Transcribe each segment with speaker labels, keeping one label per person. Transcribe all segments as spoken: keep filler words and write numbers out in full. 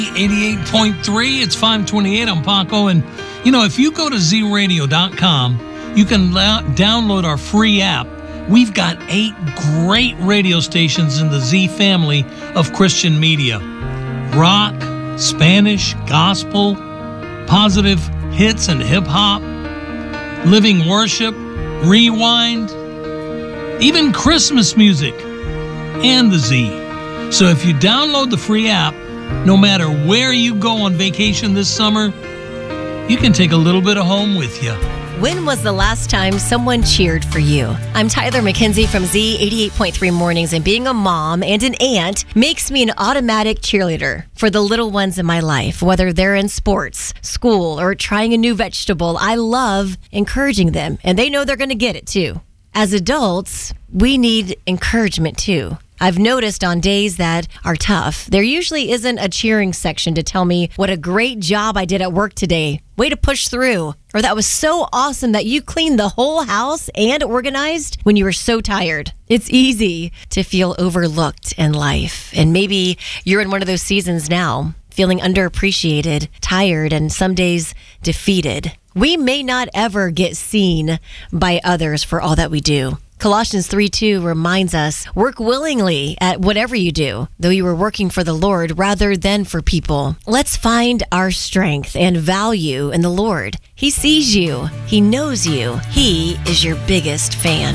Speaker 1: eighty-eight point three, it's five twenty-eight. I'm Paco, and you know, if you go to z radio dot com, you can la- download our free app. We've got eight great radio stations in the Z family of Christian media. Rock, Spanish, gospel, positive hits and hip-hop, living worship, rewind, even Christmas music, and the Z. So if you download the free app, no matter where you go on vacation this summer, you can take a little bit of home with you.
Speaker 2: When was the last time someone cheered for you? I'm Tyler McKenzie from Z eighty-eight point three Mornings, and being a mom and an aunt makes me an automatic cheerleader for the little ones in my life, whether they're in sports, school, or trying a new vegetable. I love encouraging them, and they know they're going to get it too. As adults, we need encouragement too. I've noticed on days that are tough, there usually isn't a cheering section to tell me what a great job I did at work today. Way to push through. Or that was so awesome that you cleaned the whole house and organized when you were so tired. It's easy to feel overlooked in life. And maybe you're in one of those seasons now, feeling underappreciated, tired, and some days defeated. We may not ever get seen by others for all that we do. Colossians three two reminds us, work willingly at whatever you do, though you are working for the Lord rather than for people. Let's find our strength and value in the Lord. He sees you. He knows you. He is your biggest fan.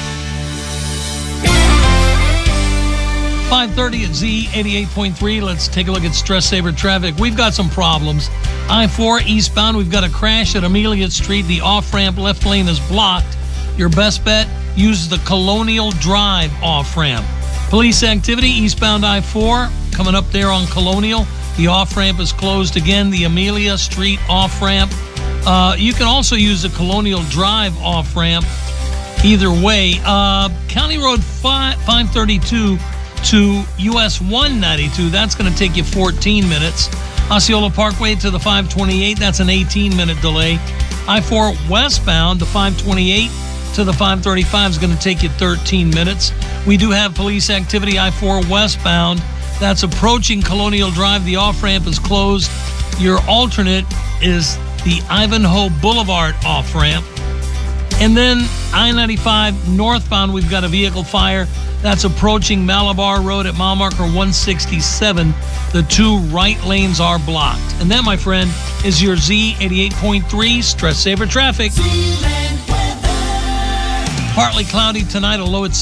Speaker 1: five thirty at Z eighty-eight point three. Let's take a look at stress saver traffic. We've got some problems. I four eastbound, we've got a crash at Amelia Street. The off-ramp left lane is blocked. Your best bet, use the Colonial Drive off-ramp. Police activity, eastbound I four, coming up there on Colonial. The off-ramp is closed again. The Amelia Street off-ramp. Uh, you can also use the Colonial Drive off-ramp. Either way, uh, County Road five thirty-two to U S one ninety-two, that's going to take you fourteen minutes. Osceola Parkway to the five twenty-eight, that's an eighteen minute delay. I four westbound, the five twenty-eight to the five thirty-five is going to take you thirteen minutes. We do have police activity, I four westbound. That's approaching Colonial Drive. The off-ramp is closed. Your alternate is the Ivanhoe Boulevard off-ramp. And then I ninety-five northbound, we've got a vehicle fire. That's approaching Malabar Road at mile marker one sixty-seven. The two right lanes are blocked. And that, my friend, is your Z eighty-eight point three Stress Saver Traffic. Partly cloudy tonight, a low at